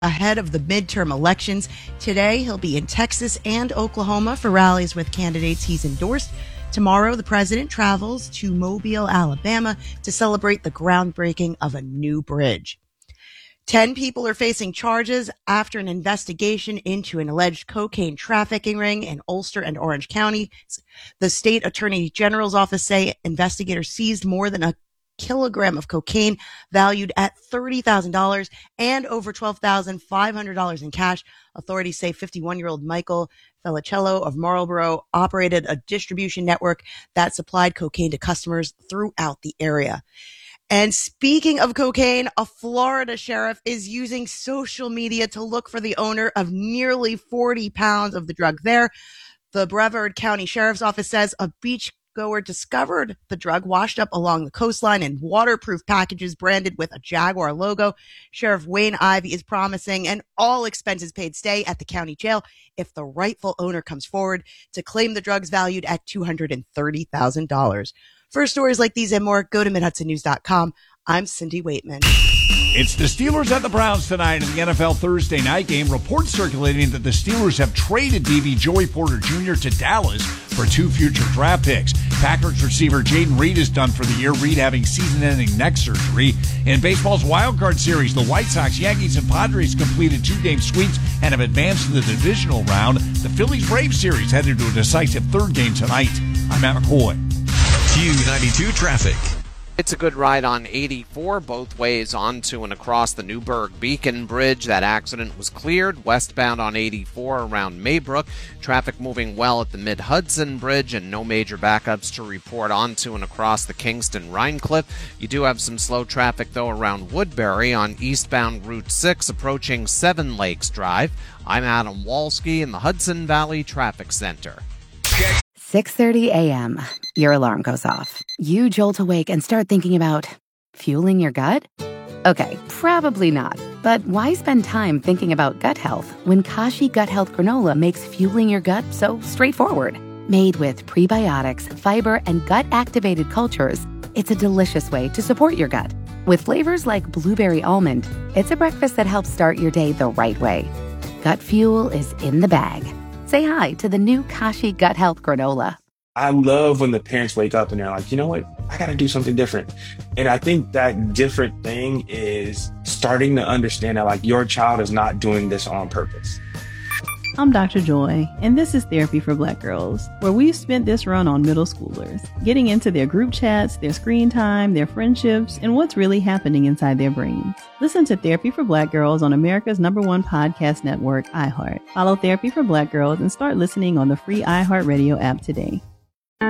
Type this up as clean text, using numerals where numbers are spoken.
ahead of the midterm elections. Today, he'll be in Texas and Oklahoma for rallies with candidates he's endorsed. Tomorrow, the president travels to Mobile, Alabama to celebrate the groundbreaking of a new bridge. 10 people are facing charges after an investigation into an alleged cocaine trafficking ring in Ulster and Orange County. The state attorney general's office say investigators seized more than a kilogram of cocaine valued at $30,000 and over $12,500 in cash. Authorities say 51-year-old Michael Felicello of Marlborough operated a distribution network that supplied cocaine to customers throughout the area. And speaking of cocaine, a Florida sheriff is using social media to look for the owner of nearly 40 pounds of the drug there. The Brevard County Sheriff's Office says a beachgoer discovered the drug washed up along the coastline in waterproof packages branded with a Jaguar logo. Sheriff Wayne Ivey is promising an all expenses paid stay at the county jail if the rightful owner comes forward to claim the drugs valued at $230,000. For stories like these and more, go to MidHudsonNews.com. I'm Cindy Waitman. It's the Steelers at the Browns tonight in the NFL Thursday night game. Reports circulating that the Steelers have traded D.B. Joey Porter Jr. to Dallas for 2 future draft picks. Packers receiver Jaden Reed is done for the year, Reed having season-ending neck surgery. In baseball's wildcard series, the White Sox, Yankees, and Padres completed 2-game sweeps and have advanced to the divisional round. The Phillies-Braves series headed to a decisive 3rd game tonight. I'm Matt McCoy. Q92 Traffic. It's a good ride on 84, both ways onto and across the Newburgh Beacon Bridge. That accident was cleared westbound on 84 around Maybrook. Traffic moving well at the Mid-Hudson Bridge and no major backups to report onto and across the Kingston-Rhinecliff. You do have some slow traffic, though, around Woodbury on eastbound Route 6 approaching Seven Lakes Drive. I'm Adam Walski in the Hudson Valley Traffic Center. 6:30 a.m. Your alarm goes off. You jolt awake and start thinking about fueling your gut? Okay, probably not. But why spend time thinking about gut health when Kashi Gut Health Granola makes fueling your gut so straightforward? Made with prebiotics, fiber, and gut-activated cultures, it's a delicious way to support your gut. With flavors like blueberry almond, it's a breakfast that helps start your day the right way. Gut fuel is in the bag. Say hi to the new Kashi Gut Health Granola. I love when the parents wake up and they're like, you know what? I got to do something different. And I think that different thing is starting to understand that like your child is not doing this on purpose. I'm Dr. Joy, and this is Therapy for Black Girls, where we've spent this run on middle schoolers, getting into their group chats, their screen time, their friendships, and what's really happening inside their brains. Listen to Therapy for Black Girls on America's #1 podcast network, iHeart. Follow Therapy for Black Girls and start listening on the free iHeartRadio app today.